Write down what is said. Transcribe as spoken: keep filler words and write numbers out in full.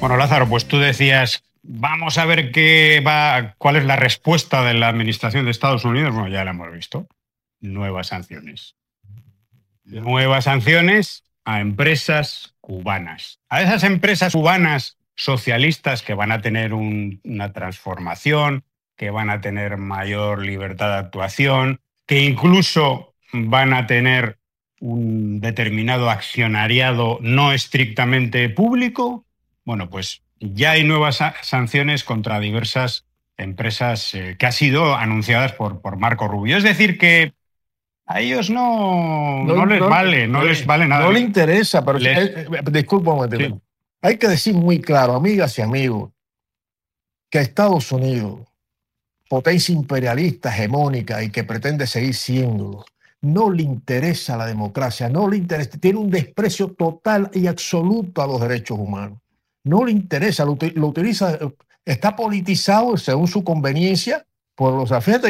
Bueno, Lázaro, pues tú decías, vamos a ver qué va, cuál es la respuesta de la administración de Estados Unidos. Bueno, ya la hemos visto. Nuevas sanciones. Nuevas sanciones a empresas cubanas. A esas empresas cubanas socialistas que van a tener un, una transformación, que van a tener mayor libertad de actuación, que incluso van a tener un determinado accionariado no estrictamente público. Bueno, pues ya hay nuevas sanciones contra diversas empresas eh, que han sido anunciadas por, por Marco Rubio. Es decir, que a ellos no, no, no les no, vale, no, no les vale nada. No les interesa, pero les... eh, eh, disculpa un momento. Sí. Hay que decir muy claro, amigas y amigos, que Estados Unidos, potencia imperialista hegemónica y que pretende seguir siendo, no le interesa la democracia, no le interesa, tiene un desprecio total y absoluto a los derechos humanos. No le interesa, lo, lo utiliza, está politizado según su conveniencia por los afectos.